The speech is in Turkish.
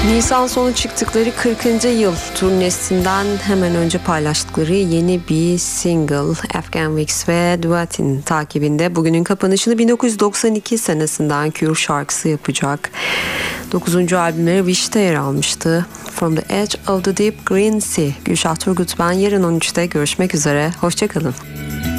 Nisan sonu çıktıkları 40. yıl turnesinden hemen önce paylaştıkları yeni bir single Afghan Wigs ve Duet'in takibinde bugünün kapanışını 1992 senesinden Cure şarkısı yapacak. 9. albümleri Wish'te yer almıştı. From the Edge of the Deep Green Sea. Gülşah Turgut ben, yarın 13'te görüşmek üzere. Hoşçakalın.